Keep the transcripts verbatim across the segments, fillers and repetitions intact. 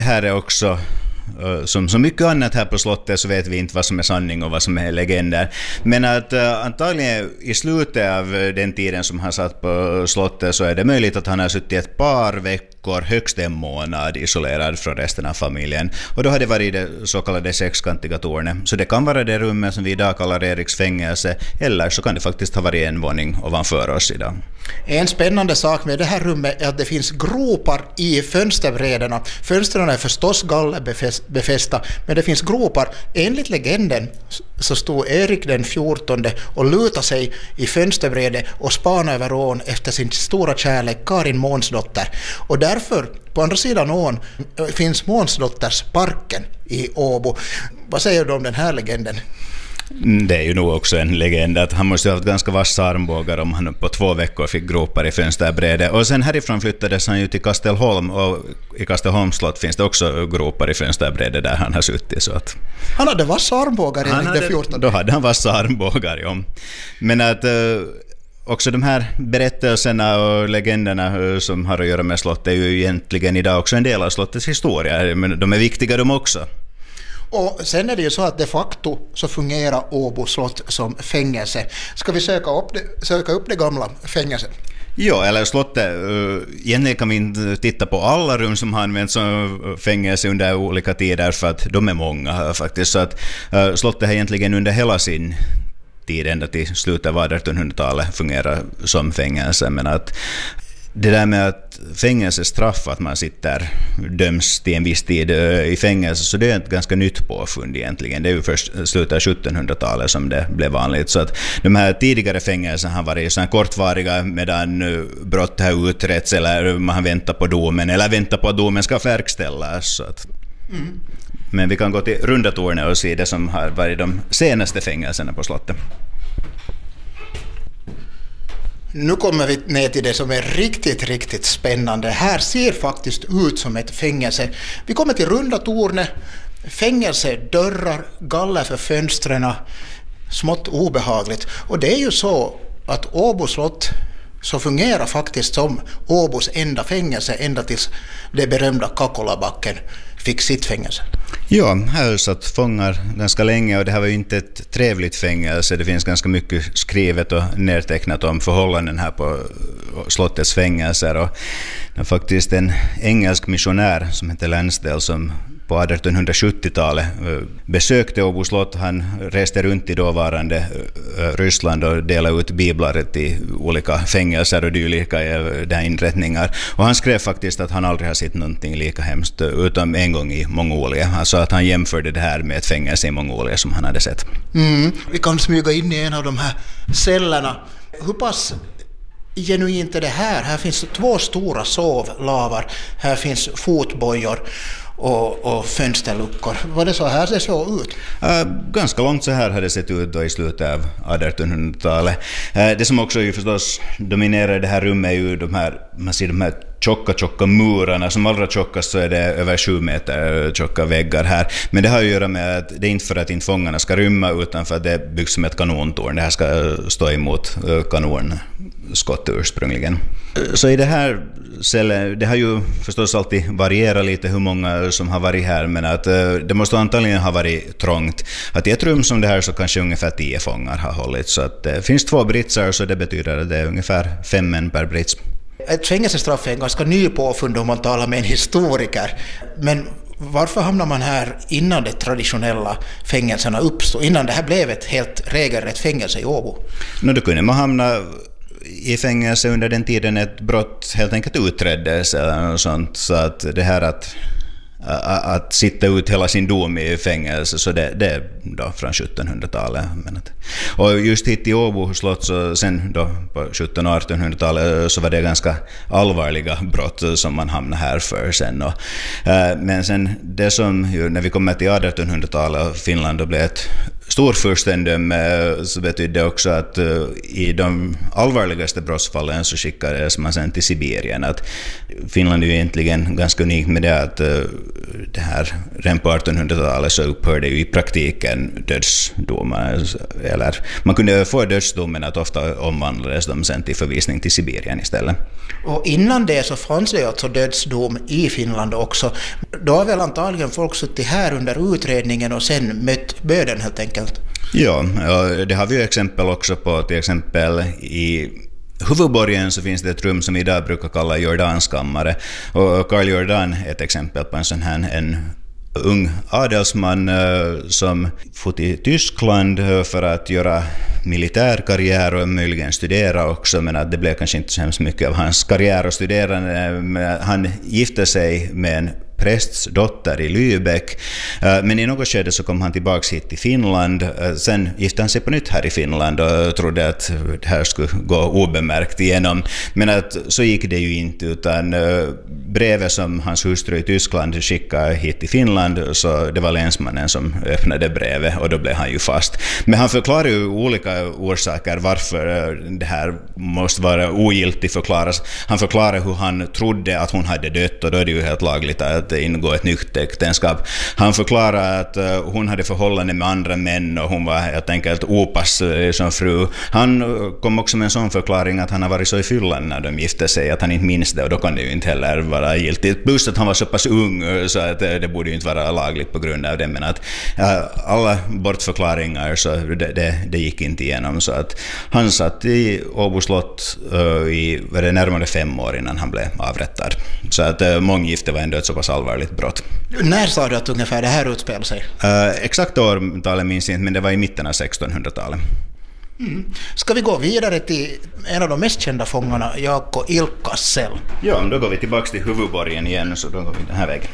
Här är också, som så mycket annat här på slottet, så vet vi inte vad som är sanning och vad som är legender. Men att uh, antagligen i slutet av den tiden som han satt på slottet så är det möjligt att han har suttit ett par veckor, högst en månad, isolerad från resten av familjen. Och då har det varit det så kallade sexkantiga tornet. Så det kan vara det rummet som vi idag kallar Eriks fängelse, eller så kan det faktiskt ha varit en våning ovanför oss idag. En spännande sak med det här rummet är att det finns gropar i fönsterbrädorna. Fönstren är förstås gallerbefästa, men det finns gropar. Enligt legenden så stod Erik den fjortonde och lutade sig i fönsterbrädet och spanade över ån efter sin stora kärlek Karin Månsdotter. Och därför, på andra sidan ån, finns Månsdottersparken i Åbo. Vad säger du om den här legenden? Det är ju nog också en legend att han måste ha haft ganska vassa armbågar om han på två veckor fick gropar i fönsterbrädet. Och sen härifrån flyttades han ju till Kastelholm, och i Kastelholms slott finns det också gropar i fönsterbrädet där han har suttit. Så att han hade vassa armbågar enligt det fjortonde. Då hade han vassa armbågar, ja. Men att uh, också de här berättelserna och legenderna som har att göra med slottet är ju egentligen idag också en del av slottets historia. Men de är viktiga de också. Och sen är det ju så att de facto så fungerar Åbo slott som fängelse. Ska vi söka upp det, söka upp det gamla fängelset? Ja, eller slottet. Egentligen kan vi inte titta på alla rum som har använts som fängelse under olika tider, för att de är många faktiskt. Så att slottet har egentligen under hela sin tid, ända till slutet av artonhundratalet, fungerar som fängelse. Men att det där med att fängelsestraff, att man sitter döms till en viss tid i fängelse, så det är ett ganska nytt påfund egentligen. Det är ju först slutet av sjuttonhundratalet som det blev vanligt. Så att de här tidigare fängelserna har varit så kortvariga medan brott har utretts, eller man väntar på domen, eller väntar på att domen ska verkställas. Så att mm. Men vi kan gå till Runda tornet och se det som har varit de senaste fängelserna på slottet. Nu kommer vi ner till det som är riktigt, riktigt spännande. Här ser faktiskt ut som ett fängelse. Vi kommer till Runda tornet, fängelsedörrar, galler för fönstren, smått obehagligt. Och det är ju så att Åbo slott så fungerar faktiskt som Åbos enda fängelse ända tills det berömda Kakolabacken fick sitt fängelse. Ja, här satt fångar ganska länge, och det här var ju inte ett trevligt fängelse. Det finns ganska mycket skrivet och nedtecknat om förhållanden här på slottets fängelser. Och det är faktiskt en engelsk missionär som heter Lansdale som på artonhundrasjuttiotalet besökte Åbo slott. Han reste runt i dåvarande Ryssland och delade ut biblar till olika fängelser och dylika där inrättningar. Och han skrev faktiskt att han aldrig har sett någonting lika hemskt utom en gång i Mongolia. Alltså att han jämförde det här med ett fängelse i Mongolia som han hade sett. Mm. Vi kan smyga in i en av de här cellerna. Hur pass genuint är det här? Här finns två stora sovlavar. Här finns fotbojor och, och fönsterluckor. Var det så här det såg ut? Uh, ganska långt så här hade det sett ut då i slutet av artonhundratalet. Uh, det som också ju förstås dominerar det här rummet är ju de här, man ser de här tjocka, tjocka murarna. Som allra tjockast så är det över sju meter tjocka väggar här. Men det har ju att göra med att det är inte för att inte fångarna ska rymma, utan för att det byggs som ett kanontorn. Det här ska stå emot kanonskott ursprungligen. Så i det här cellen, det har ju förstås alltid varierat lite hur många som har varit här, men att det måste antagligen ha varit trångt. Att i ett rum som det här så kanske ungefär tio fångar har hållit. Så att det finns två britsar, så det betyder att det är ungefär fem män per brits. Ett fängelsestraff är en ganska ny påfund om man talar med en historiker. Men varför hamnar man här innan de traditionella fängelserna uppstod? Innan det här blev ett helt regelrätt fängelse i Åbo? No, då kunde man hamna i fängelse under den tiden ett brott helt enkelt utreddes eller något sånt. Så att det här att, att sitta ut hela sin dom i fängelse, så det, det är då från sjuttonhundratalet. Och just hit i Åbo slott, så sen då på sjutton- och artonhundratalet så var det ganska allvarliga brott som man hamnade här för sen. Och, äh, men sen det som, när vi kommer till artonhundratalet och Finland, då blev ett storfurstendöme så betydde också att uh, i de allvarligaste brottsfallen så skickades man sen till Sibirien. Att Finland är ju egentligen ganska unikt med det att uh, det här redan på artonhundratalet så upphörde ju i praktiken dödsdomar. Eller man kunde få dödsdomen att ofta omvandlades de sen till förvisning till Sibirien istället. Och innan det så fanns det alltså dödsdom i Finland också. Då har väl antagligen folk suttit här under utredningen och sen mött böden helt enkelt. Ja, det har vi ju exempel också på. Till exempel i huvudborgen så finns det ett rum som vi idag brukar kalla Jordanskammare. Och Karl Jordan är ett exempel på en sån här en ung adelsman uh, som fått i Tyskland uh, för att göra militärkarriär och möjligen studera också, men att det blev kanske inte så hemskt mycket av hans karriär och studerande. Han gifte sig med en prästs dotter i Lübeck, men i något skede så kom han tillbaka hit till Finland. Sen gifte han sig på nytt här i Finland och trodde att det här skulle gå obemärkt igenom, men att så gick det ju inte, utan brevet som hans hustru i Tyskland skickade hit till Finland, så det var länsmannen som öppnade brevet och då blev han ju fast. Men han förklarar ju olika orsaker varför det här måste vara ogiltigt förklaras. Han förklarar hur han trodde att hon hade dött, och då är det ju helt lagligt att ingå ett nytt äktenskap. Han förklarar att uh, hon hade förhållande med andra män och hon var helt enkelt opass uh, som fru. Han uh, kom också med en sån förklaring att han har varit så i fyllan när de gifte sig att han inte minns det, och då kan det ju inte heller vara giltigt. Plus att han var så pass ung uh, så att uh, det borde ju inte vara lagligt på grund av det, men att uh, alla bortförklaringar så det, det, det gick inte igenom, så att han satt i Åbo slott uh, i var det närmare fem år innan han blev avrättad. Så att uh, månggifte var ändå ett så pass allvarligt brott. När sa du att ungefär det här utspelade sig? Uh, exakt årtalet minns jag inte, men det var i mitten av sextonhundratalet. Mm. Ska vi gå vidare till en av de mest kända fångarna, Jaakko Ilkkas cell? Ja, då går vi tillbaka till huvudborgen igen, så då går vi den här vägen.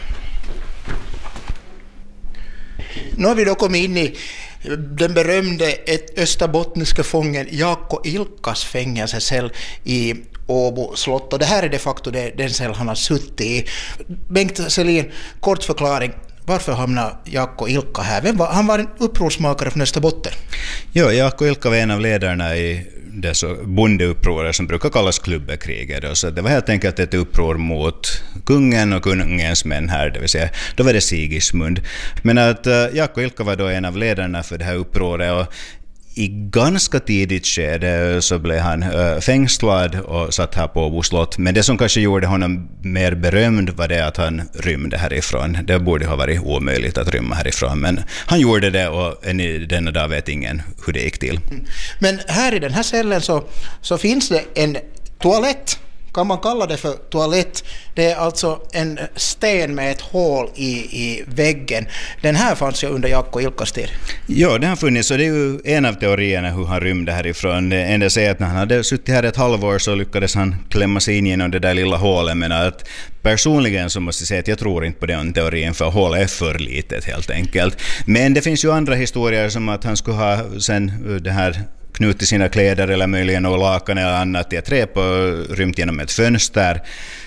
Nu har vi då kommit in i den berömde österbottniska fången Jaakko Ilkkas fängelsecell i Åbo slott, och det här är de facto den cell han har suttit i. Bengt Selin, kort förklaring. Varför hamnade Jaakko Ilkka här? Vem var, han var en upprorsmakare från Österbotten. Ja, Jaakko Ilkka var en av ledarna i det så bondeupproret som brukar kallas klubbekriget. Så det var helt enkelt ett uppror mot kungen och kungens män här, det vill säga då var det Sigismund. Men att uh, Jaakko Ilkka var då en av ledarna för det här upproret, och i ganska tidigt skede så blev han äh, fängslad och satt här på Åbo slott. Men det som kanske gjorde honom mer berömd var det att han rymde härifrån. Det borde ha varit omöjligt att rymma härifrån, men han gjorde det, och än i denna dag vet ingen hur det gick till. Men här i den här cellen så, så finns det en toalett. Kan man kalla det för toalett? Det är alltså en sten med ett hål i, i väggen. Den här fanns ju under Jaakko Ilkkas tid. Ja, det har funnits, och det är ju en av teorierna hur han rymde härifrån. Det enda säger att när han hade suttit här ett halvår så lyckades han klämma sig in genom det där lilla hålet, men att personligen så måste jag säga att jag tror inte på den teorin, för hålet är för litet helt enkelt. Men det finns ju andra historier som att han skulle ha sen det här knutit sina kläder eller möjligen något lakan eller annat i ett rep och rymt genom ett fönster.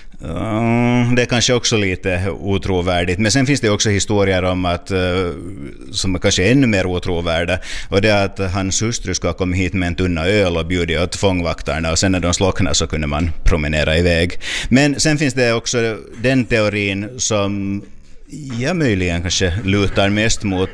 Det är kanske också lite otrovärdigt, men sen finns det också historier om att som kanske är ännu mer otrovärda, och det är att hans hustru ska komma hit med en tunna öl och bjuda åt fångvaktarna, och sen när de slocknar så kunde man promenera iväg. Men sen finns det också den teorin som jag möjligen kanske lutar mest mot,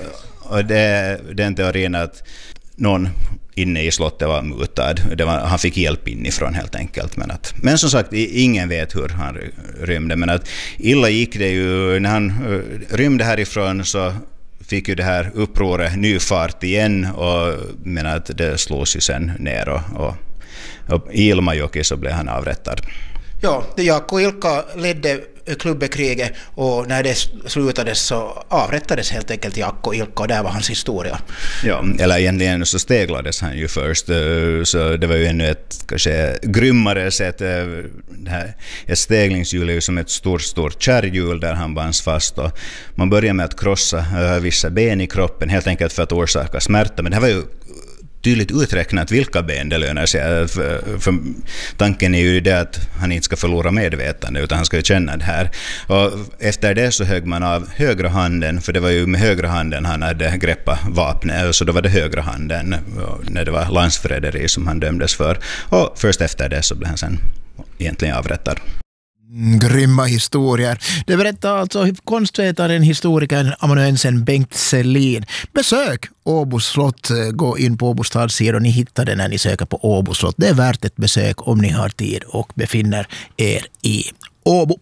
och det är den teorin att någon inne i slottet var mutad. Det var, han fick hjälp inifrån helt enkelt. Men, att, men som sagt, ingen vet hur han rymde. Men att illa gick det ju. När han rymde härifrån så fick ju det här upproret ny fart igen. Och, men att det slås ju sen ner. Och, och, och i Ilmajoki så blev han avrättad. Ja, Jaakko Ilkka ledde klubbekriget, och när det slutades så avrättades helt enkelt Jaakko Ilkka, och där var hans historia. Ja, eller egentligen så steglades han ju först, så det var ju ännu ett kanske grymmare sätt. Det här, ett steglingshjul är ju som ett stort, stort kärrhjul där han bands fast, och man börjar med att krossa vissa ben i kroppen helt enkelt för att orsaka smärta, men det här var ju tydligt uträknat vilka ben det lönar sig. För, för tanken är ju det att han inte ska förlora medvetande, utan han ska ju känna det här. Och efter det så högg man av högra handen, för det var ju med högra handen han hade greppat vapnet, så då var det högra handen när det var landsförräderi som han dömdes för. Och först efter det så blev han sen egentligen avrättad. Grymma historier. Det berättar alltså konstvetaren, historikern, amanuensen Bengt Selin. Besök Åbo slott. Gå in på Åbo stadssida och ni hittar det när ni söker på Åbo slott. Det är värt ett besök om ni har tid och befinner er i Åbo.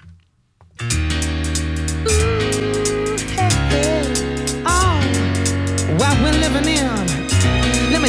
What we're living in